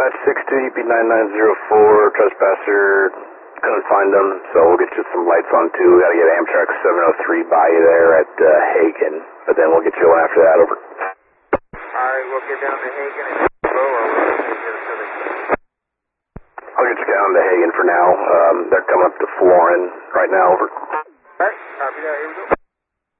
dispatch 62 UP9904, trespasser, couldn't find them, so we'll get you some lights on too. We gotta get Amtrak 703 by you there at Hagen, but then we'll get you one after that, over. Alright, we'll get down to Hagen and go, or we'll get us to the... I'll get you down to Hagen for now. They're coming up to Florin right now, over. Alright, copy that, here we go.